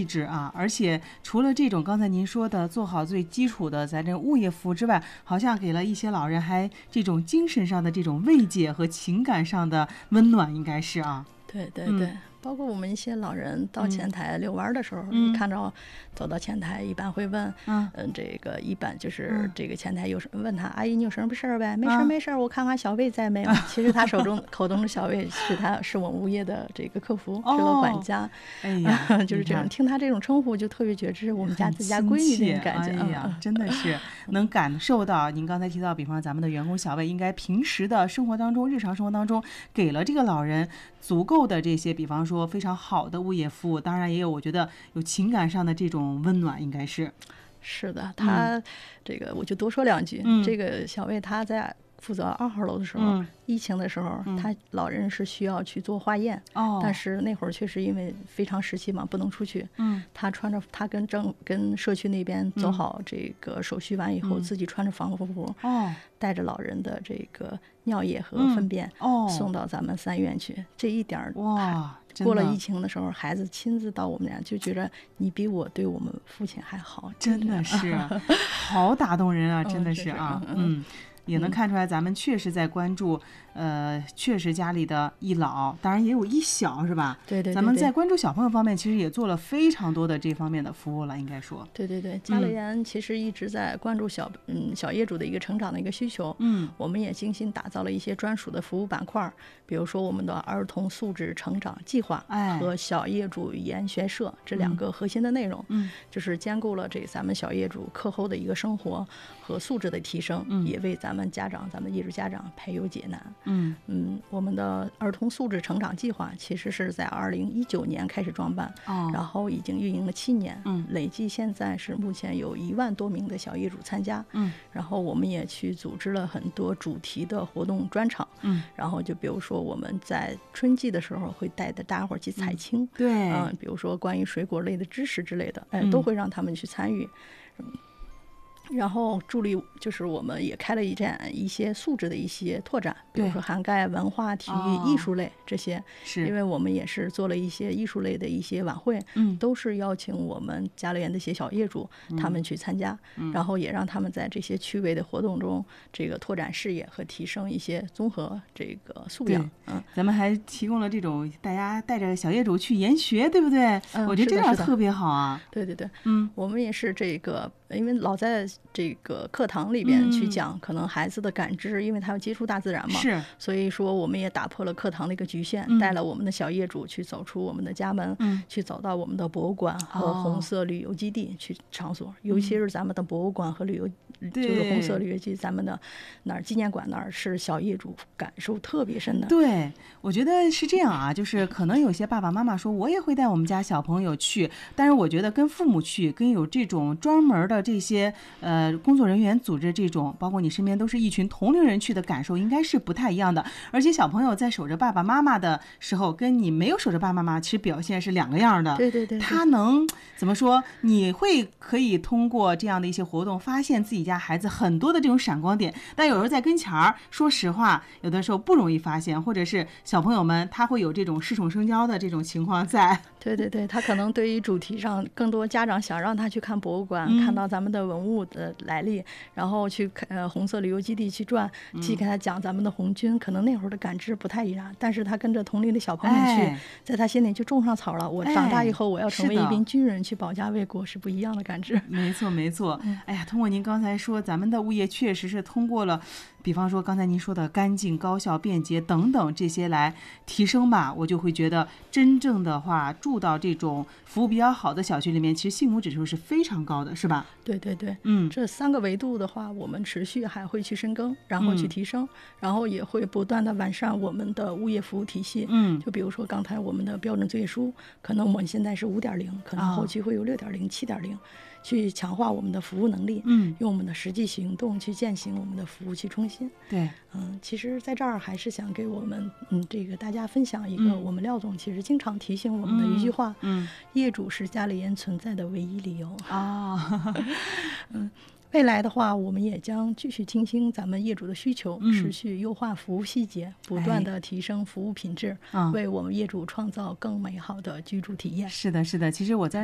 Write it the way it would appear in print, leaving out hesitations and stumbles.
质啊，而且除了这种刚才您说的做好最基础的咱这物业服务之外，好像给了一些老人还这种精神上的这种慰藉和情感上的温暖，应该是啊。 对对对，包括我们一些老人到前台遛弯的时候，看着走到前台，一般会问，这个一般就是这个前台问他，阿姨你有什么事儿呗？没事没事，我看看小魏在没有。其实他口中的小魏是我们物业的这个客服，是个管家。 哎呀， 就是这样，听他这种称呼就特别觉得这是我们家自家闺女的感觉。 哎呀，真的是能感受到您刚才提到，比方咱们的员工小魏，应该平时的生活当中、日常生活当中，给了这个老人足够的这些，比方说非常好的物业服务，当然也有我觉得有情感上的这种温暖，应该是。 是的，他这个我就多说两句。这个小魏他在负责2号楼的时候，疫情的时候，他老人是需要去做化验，但是那会儿确实因为非常时期嘛，不能出去。他跟社区那边走好这个手续完以后，自己穿着防护服，带着老人的这个尿液和粪便送到咱们3院去。这一点哇， 过了疫情的时候，孩子亲自到我们家，就觉得你比我对我们父亲还好， 真的是好打动人啊，真的是啊，也能看出来咱们确实在关注，确实家里的一老，当然也有一小，是吧？ 对， 咱们在关注小朋友方面，其实也做了非常多的这方面的服务了，应该说。 对，家乐园其实一直在关注小业主的一个成长的一个需求。我们也精心打造了一些专属的服务板块，比如说我们的儿童素质成长计划和小业主语言学社这2个核心的内容，就是兼顾了咱们小业主课后的一个生活和素质的提升，也为咱们业主家长排忧解难。我们的儿童素质成长计划其实是在2019年开始创办，然后已经运营了7年，累计现在是目前有1万多名的小业主参加。然后我们也去组织了很多主题的活动专场，然后就比如说我们在春季的时候会带着大家伙去采青， 对， 比如说关于水果类的知识之类的，都会让他们去参与。然后助力就是我们也开了一些素质的一些拓展，比如说涵盖文化、体育、艺术类这些。因为我们也是做了一些艺术类的一些晚会，都是邀请我们家乐园的一些小业主他们去参加，然后也让他们在这些趣味的活动中，这个拓展视野和提升一些综合这个素养。 咱们还提供了这种大家带着小业主去研学，对不对？我觉得这样特别好啊。 对，我们也是这个，因为老在这个课堂里边去讲，可能孩子的感知，因为他要接触大自然嘛， 是， 所以说我们也打破了课堂的一个局限，带了我们的小业主去走出我们的家门，去走到我们的博物馆和红色旅游基地去场所，尤其是咱们的博物馆和旅游，就是红色旅游基地，咱们的纪念馆那儿是小业主感受特别深的。 对，我觉得是这样啊，就是可能有些爸爸妈妈说，我也会带我们家小朋友去，但是我觉得跟父母去，跟有这种专门的这些工作人员组织这种，包括你身边都是一群同龄人去的感受，应该是不太一样的。而且小朋友在守着爸爸妈妈的时候，跟你没有守着爸爸妈妈，其实表现是2个样的。 对， 他能怎么说？你可以通过这样的一些活动，发现自己家孩子很多的这种闪光点，但有时候在跟前儿，说实话，有的时候不容易发现，或者是小朋友们他会有这种恃宠生骄的这种情况在。 对，他可能对于主题上，更多家长想让他去看博物馆，看到咱们的文物的来历，然后去红色旅游基地去转，去给他讲咱们的红军，可能那会儿的感知不太一样，但是他跟着同龄的小朋友去，在他心里就种上草了。我长大以后我要成为一名军人，去保家卫国，是不一样的感知。 没错。哎呀，通过您刚才说，咱们的物业确实是通过了，比方说刚才您说的干净、高效、便捷等等这些来提升吧，我就会觉得真正的话，住到这种服务比较好的小区里面，其实幸福指数是非常高的，是吧？ 对，这3个维度的话，我们持续还会去深耕，然后去提升，然后也会不断的完善我们的物业服务体系。就比如说刚才我们的标准作业书，可能我们现在是5.0，可能后期会有6.0、7.0，去强化我们的服务能力，用我们的实际行动去践行我们的服务去创新。 对， 其实在这儿还是想给我们这个大家分享一个我们廖总其实经常提醒我们的一句话，业主是家乐园存在的唯一理由啊。未来的话，我们也将继续倾听咱们业主的需求，持续优化服务细节，不断的提升服务品质，为我们业主创造更美好的居住体验。 是的，其实我在